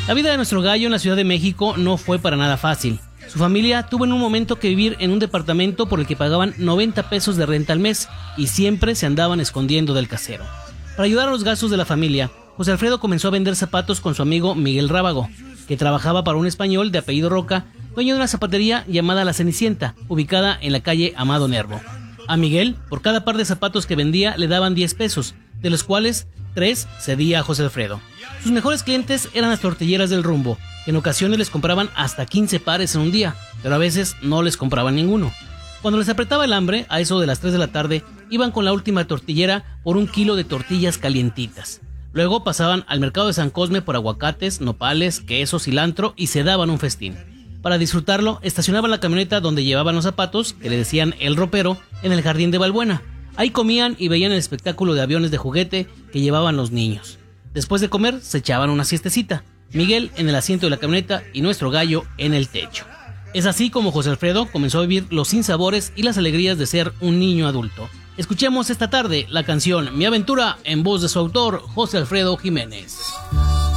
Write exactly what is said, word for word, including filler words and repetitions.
La vida de nuestro gallo en la Ciudad de México no fue para nada fácil. Su familia tuvo en un momento que vivir en un departamento por el que pagaban noventa pesos de renta al mes y siempre se andaban escondiendo del casero. Para ayudar a los gastos de la familia, José Alfredo comenzó a vender zapatos con su amigo Miguel Rábago, que trabajaba para un español de apellido Roca, dueño de una zapatería llamada La Cenicienta, ubicada en la calle Amado Nervo. A Miguel, por cada par de zapatos que vendía, le daban diez pesos, de los cuales tres cedía a José Alfredo. Sus mejores clientes eran las tortilleras del Rumbo, que en ocasiones les compraban hasta quince pares en un día, pero a veces no les compraban ninguno. Cuando les apretaba el hambre, a eso de las tres de la tarde, iban con la última tortillera por un kilo de tortillas calientitas. Luego pasaban al mercado de San Cosme por aguacates, nopales, queso, cilantro y se daban un festín. Para disfrutarlo, estacionaban la camioneta donde llevaban los zapatos, que le decían El Ropero, en el jardín de Balbuena. Ahí comían y veían el espectáculo de aviones de juguete que llevaban los niños. Después de comer, se echaban una siestecita. Miguel en el asiento de la camioneta y nuestro gallo en el techo. Es así como José Alfredo comenzó a vivir los sinsabores y las alegrías de ser un niño adulto. Escuchemos esta tarde la canción Mi Aventura en voz de su autor, José Alfredo Jiménez.